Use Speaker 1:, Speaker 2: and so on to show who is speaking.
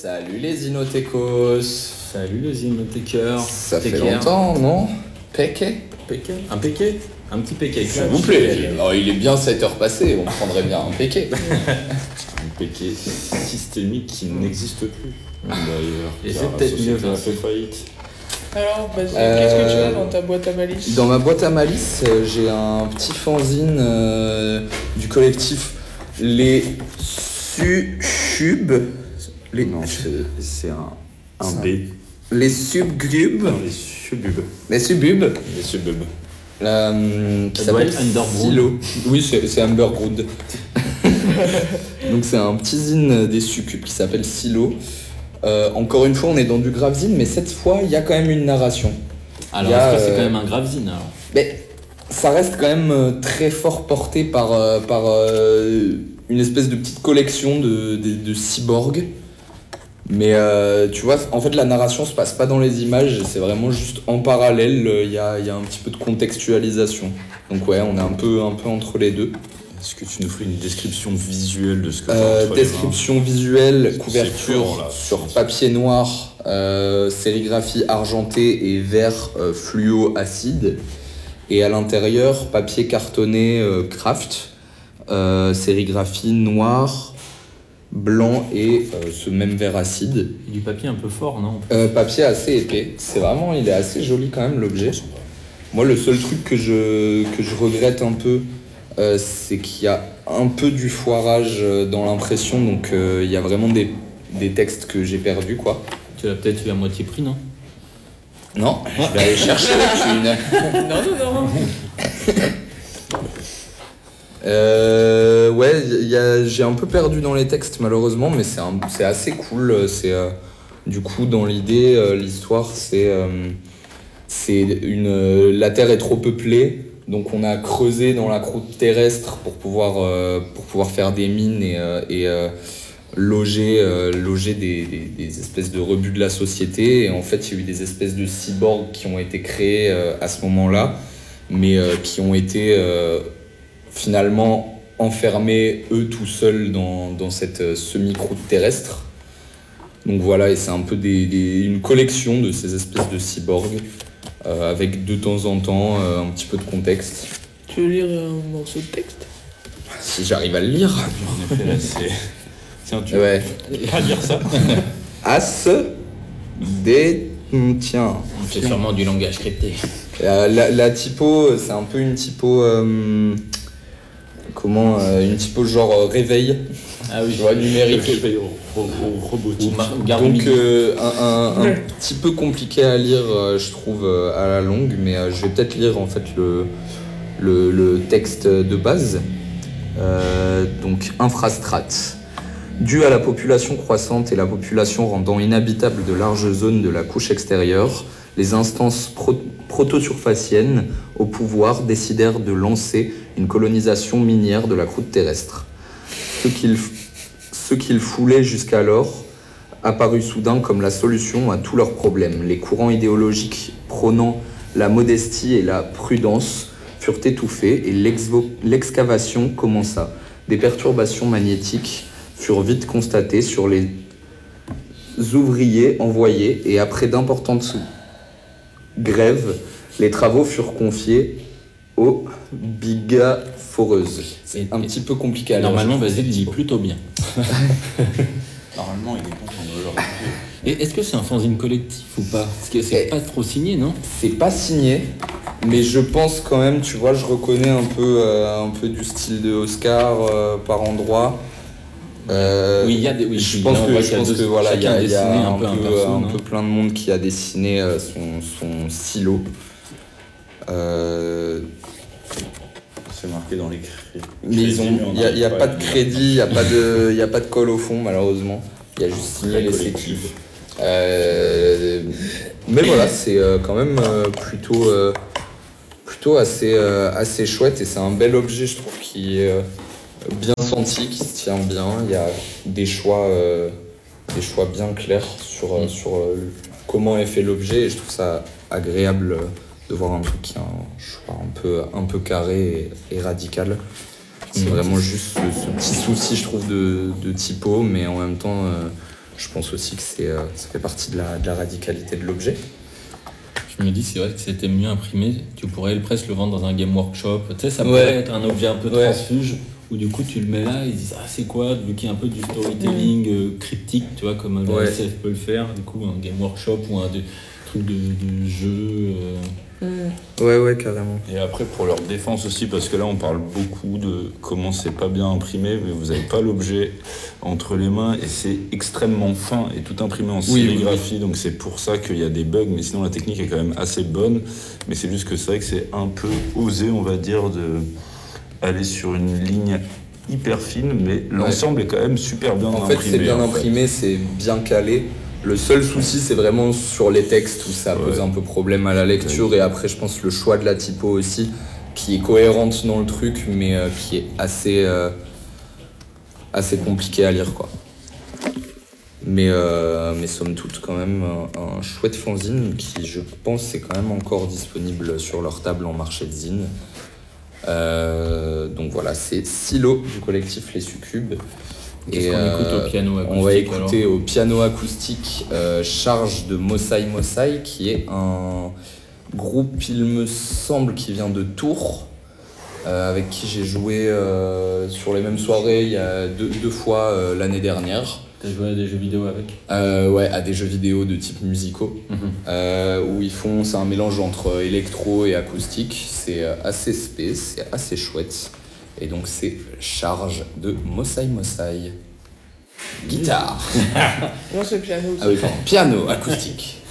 Speaker 1: Salut les Inotechos.
Speaker 2: Salut les Inotechers.
Speaker 1: Ça fait longtemps, non? Péquet?
Speaker 2: Un péquet? Un petit péquet.
Speaker 1: S'il vous plaît. Non, il est bien 7 heures passées, on prendrait bien un péquet.
Speaker 2: Un péquet systémique qui n'existe plus, d'ailleurs.
Speaker 3: Et c'est peut-être mieux,
Speaker 2: ça a fait faillite.
Speaker 4: Alors, vas-y, qu'est-ce que tu as dans ta boîte à malice?
Speaker 1: Dans ma boîte à malice, j'ai un petit fanzine du collectif Les Sushubs.
Speaker 2: Non, c'est un B.
Speaker 1: Les Subgrubs.
Speaker 2: Non, les Sububs.
Speaker 1: Les Sububs.
Speaker 2: Les Sububs.
Speaker 1: Qui
Speaker 2: Ça doit
Speaker 1: s'appelle
Speaker 2: être Underground.
Speaker 1: Silo. Oui, c'est Underground. Donc c'est un petit zine des succubes qui s'appelle Silo. Encore une fois, on est dans du gravzine, mais cette fois, il y a quand même une narration.
Speaker 2: Alors, est-ce que c'est quand même un gravzine alors?
Speaker 1: Mais ça reste quand même très fort porté par une espèce de petite collection de cyborgs. Mais tu vois, en fait, la narration se passe pas dans les images, c'est vraiment juste en parallèle, il y a un petit peu de contextualisation. Donc ouais, on est un peu entre les deux.
Speaker 2: Est-ce que tu nous ferais une description visuelle de ce que tu as entre
Speaker 1: Description visuelle, couverture
Speaker 2: fort, là.
Speaker 1: sur papier noir, sérigraphie argentée et vert fluo acide. Et à l'intérieur, papier cartonné craft, sérigraphie noire, blanc et ce même vert acide.
Speaker 2: Du papier un peu fort, non?
Speaker 1: Papier assez épais. C'est vraiment, il est assez joli quand même l'objet. Moi, le seul truc que je regrette un peu, c'est qu'il y a un peu du foirage dans l'impression, donc il y a vraiment des textes que j'ai perdus, quoi.
Speaker 2: Tu l'as peut-être eu à moitié prix, non?
Speaker 1: Non, je vais aller chercher la thune.
Speaker 4: Non.
Speaker 1: Ouais, j'ai un peu perdu dans les textes malheureusement, mais c'est assez cool. Du coup, dans l'idée, l'histoire, la Terre est trop peuplée, donc on a creusé dans la croûte terrestre pour pouvoir faire des mines et loger des espèces de rebuts de la société. Et en fait, il y a eu des espèces de cyborgs qui ont été créés à ce moment-là, mais qui ont été finalement enfermés eux tout seuls dans cette semi-croûte terrestre. Donc voilà, et c'est un peu une collection de ces espèces de cyborgs avec de temps en temps un petit peu de contexte.
Speaker 4: Tu veux lire un morceau de texte?
Speaker 1: Si j'arrive à le lire.
Speaker 2: En effet, là, c'est... Tiens, tu
Speaker 1: Ouais.
Speaker 2: vas lire ça?
Speaker 1: As des... Tiens.
Speaker 2: C'est sûrement du langage crypté.
Speaker 1: La typo, c'est un peu une typo... une typo genre réveil.
Speaker 2: Ah oui.
Speaker 1: Tu vois, numérique.
Speaker 2: Robotique.
Speaker 1: Donc un petit peu compliqué à lire, je trouve, à la longue, mais je vais peut-être lire en fait le texte de base. Donc infrastrate. Dû à la population croissante et la population rendant inhabitable de larges zones de la couche extérieure, les instances proto-surfaciennes au pouvoir décidèrent de lancer une colonisation minière de la croûte terrestre. Ce qu'ils foulaient jusqu'alors apparut soudain comme la solution à tous leurs problèmes. Les courants idéologiques prônant la modestie et la prudence furent étouffés et l'excavation commença. Des perturbations magnétiques furent vite constatées sur les ouvriers envoyés et après d'importantes grèves, les travaux furent confiés aux bigaforeuses. C'est un petit peu compliqué à lire.
Speaker 2: Normalement, Basile dit plutôt bien.
Speaker 3: Normalement, il est content aujourd'hui.
Speaker 2: Et est-ce que c'est un fanzine collectif ou pas? Parce que c'est pas trop signé, non?
Speaker 1: C'est pas signé, mais je pense quand même, tu vois, je reconnais un peu du style de Oscar par endroit.
Speaker 2: Oui, il y a des. Oui,
Speaker 1: je pense que voilà, il y a un
Speaker 2: perso,
Speaker 1: peu plein de monde qui a dessiné son silo.
Speaker 3: C'est marqué dans les crédits.
Speaker 1: Mais il n'y a pas de crédit, il n'y a pas de colle au fond malheureusement. Il y a juste signé les séquelles. Mais voilà, c'est quand même plutôt assez chouette et c'est un bel objet, je trouve, qui est bien senti, qui se tient bien. Il y a des choix bien clairs sur comment est fait l'objet et je trouve ça agréable de voir un truc qui a un choix un peu carré et radical. C'est vraiment juste ce petit souci, je trouve, de typo, mais en même temps, je pense aussi que ça fait partie de la radicalité de l'objet.
Speaker 2: Je me dis, c'est vrai que c'était mieux imprimé. Tu pourrais presque le vendre dans un game workshop. Tu sais, ça pourrait être un objet un peu transfuge où du coup tu le mets là, ils disent ah c'est quoi, vu qu'il y a un peu du storytelling cryptique, tu vois, comme la SF peut le faire. Du coup, un game workshop ou un truc de jeu.
Speaker 1: Ouais, carrément.
Speaker 3: Et après, pour leur défense aussi, parce que là, on parle beaucoup de comment c'est pas bien imprimé, mais vous n'avez pas l'objet entre les mains et c'est extrêmement fin et tout imprimé en sérigraphie, donc c'est pour ça qu'il y a des bugs, mais sinon la technique est quand même assez bonne. Mais c'est juste que c'est vrai que c'est un peu osé, on va dire, de aller sur une ligne hyper fine, mais l'ensemble est quand même super bien imprimé.
Speaker 1: En fait, c'est bien imprimé, c'est bien calé. Le seul souci, c'est vraiment sur les textes où ça pose un peu problème à la lecture. Et après, je pense le choix de la typo aussi, qui est cohérente dans le truc, mais qui est assez compliqué à lire, quoi. Mais somme toute, quand même, un chouette fanzine qui, je pense, est quand même encore disponible sur leur table en marché de zine. Donc voilà, c'est Silo du collectif Les Succubes.
Speaker 2: Et qu'on écoute au piano acoustique.
Speaker 1: On va écouter au piano acoustique Charge de Mossai Mossai, qui est un groupe, il me semble, qui vient de Tours, avec qui j'ai joué sur les mêmes soirées il y a deux fois l'année dernière.
Speaker 2: T'as joué à des jeux vidéo avec ?
Speaker 1: Ouais, à des jeux vidéo de type musicaux, où c'est un mélange entre électro et acoustique. C'est assez spé, c'est assez chouette. Et donc c'est Charge de Mossai Mossai. Guitare.
Speaker 4: Non, c'est piano aussi.
Speaker 1: Ah oui, pardon. Piano acoustique.